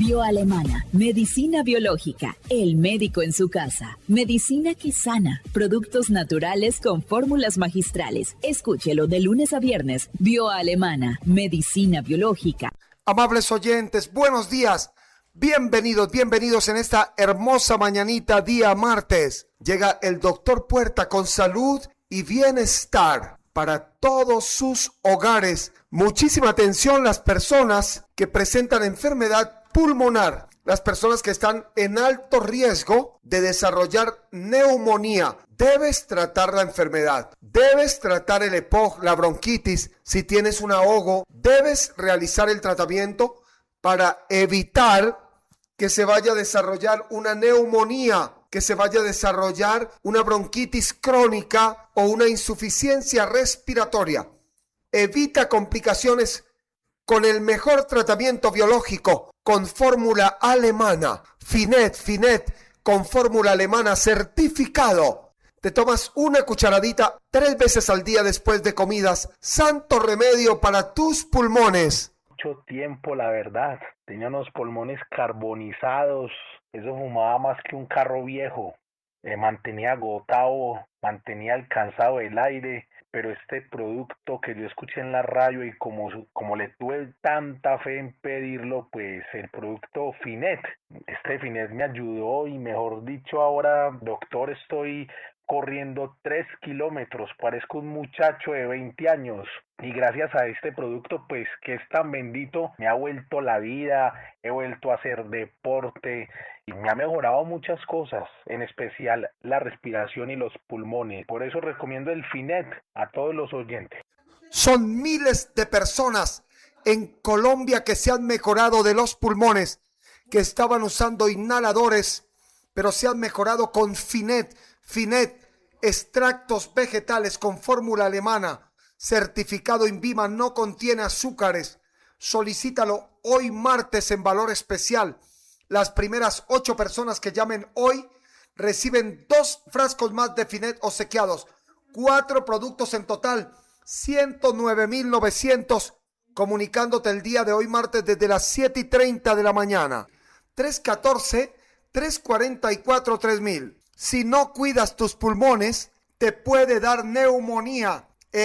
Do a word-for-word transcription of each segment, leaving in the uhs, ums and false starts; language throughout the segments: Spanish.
Bioalemana, medicina biológica, el médico en su casa, medicina que sana, productos naturales con fórmulas magistrales. Escúchelo de lunes a viernes. Bioalemana, medicina biológica. Amables oyentes, buenos días. Bienvenidos, bienvenidos en esta hermosa mañanita, día martes. Llega el doctor Puerta con salud y bienestar para todos sus hogares. Muchísima atención las personas que presentan enfermedad pulmonar, las personas que están en alto riesgo de desarrollar neumonía. Debes tratar la enfermedad, debes tratar el EPOC, la bronquitis. Si tienes un ahogo, debes realizar el tratamiento para evitar que se vaya a desarrollar una neumonía, que se vaya a desarrollar una bronquitis crónica o una insuficiencia respiratoria. Evita complicaciones con el mejor tratamiento biológico, con fórmula alemana, Finet, Finet, con fórmula alemana certificado. Te tomas una cucharadita tres veces al día después de comidas. Santo remedio para tus pulmones. Mucho tiempo, la verdad. Tenía unos pulmones carbonizados. Eso fumaba más que un carro viejo. Eh, mantenía agotado, mantenía alcanzado el aire. Pero este producto que yo escuché en la radio y como, como le tuve tanta fe en pedirlo, pues el producto Finet, este Finet me ayudó y mejor dicho ahora, doctor, estoy corriendo tres kilómetros, parezco un muchacho de veinte años y gracias a este producto pues que es tan bendito me ha vuelto la vida, he vuelto a hacer deporte y me ha mejorado muchas cosas, en especial la respiración y los pulmones. Por eso recomiendo el Finet a todos los oyentes. Son miles de personas en Colombia que se han mejorado de los pulmones, que estaban usando inhaladores, pero se han mejorado con Finet. Finet, extractos vegetales con fórmula alemana, certificado INVIMA, no contiene azúcares. Solicítalo hoy martes en valor especial. Las primeras ocho personas que llamen hoy reciben dos frascos más de Finet obsequiados. Cuatro productos en total, ciento nueve mil novecientos, comunicándote el día de hoy martes desde las siete y treinta de la mañana. tres uno cuatro, tres cuatro cuatro, tres mil. Si no cuidas tus pulmones, te puede dar neumonía.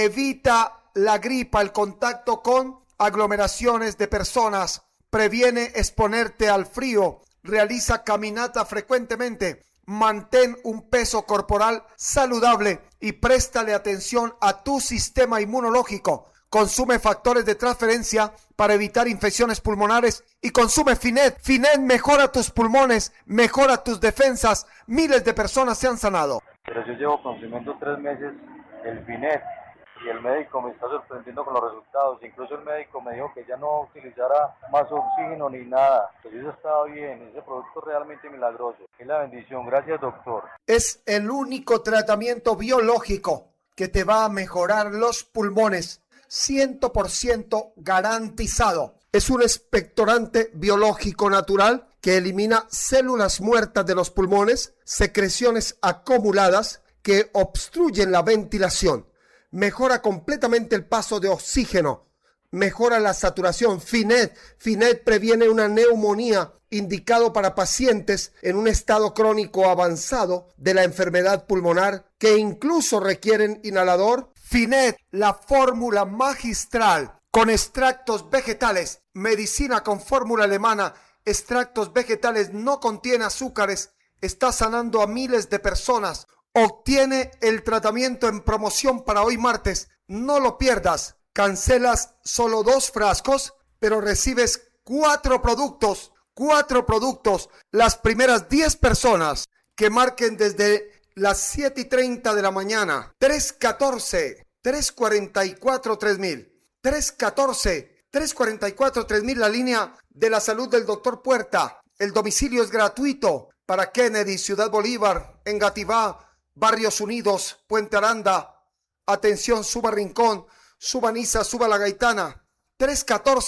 Evita la gripa, el contacto con aglomeraciones de personas. Previene exponerte al frío. Realiza caminata frecuentemente. Mantén un peso corporal saludable y préstale atención a tu sistema inmunológico. Consume factores de transferencia para evitar infecciones pulmonares y consume Finet. Finet mejora tus pulmones, mejora tus defensas. Miles de personas se han sanado. Pero yo llevo consumiendo tres meses el Finet y el médico me está sorprendiendo con los resultados. Incluso el médico me dijo que ya no utilizara más oxígeno ni nada. Pero eso estaba bien, ese producto es realmente milagroso. Es la bendición, gracias doctor. Es el único tratamiento biológico que te va a mejorar los pulmones. cien por ciento garantizado. Es un expectorante biológico natural que elimina células muertas de los pulmones, secreciones acumuladas que obstruyen la ventilación. Mejora completamente el paso de oxígeno. Mejora la saturación. Finet. Finet previene una neumonía, indicado para pacientes en un estado crónico avanzado de la enfermedad pulmonar que incluso requieren inhalador. Finet, la fórmula magistral con extractos vegetales, medicina con fórmula alemana, extractos vegetales, no contiene azúcares, está sanando a miles de personas. Obtiene el tratamiento en promoción para hoy martes, no lo pierdas. Cancelas solo dos frascos, pero recibes cuatro productos, cuatro productos. Las primeras diez personas que marquen desde las siete y treinta de la mañana, tres uno cuatro, tres cuatro cuatro, tres mil, tres uno cuatro, tres cuatro cuatro, tres mil, la línea de la salud del doctor Puerta. El domicilio es gratuito para Kennedy, Ciudad Bolívar, Engativá, Barrios Unidos, Puente Aranda. Atención, suba Rincón, suba Niza, suba La Gaitana. tres uno cuatro,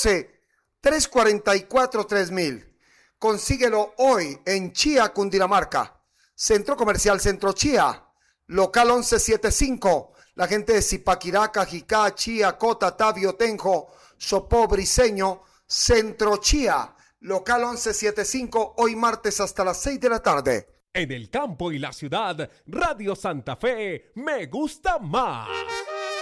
tres cuatro cuatro, tres mil. Consíguelo hoy en Chía, Cundinamarca. Centro Comercial Centro Chía, local once setenta y cinco. La gente de Zipaquirá, Cajicá, Chía, Cota, Tabio, Tenjo, Sopó, Briseño, Centro Chía. local once setenta y cinco, hoy martes hasta las seis de la tarde. En el campo y la ciudad, Radio Santa Fe me gusta más.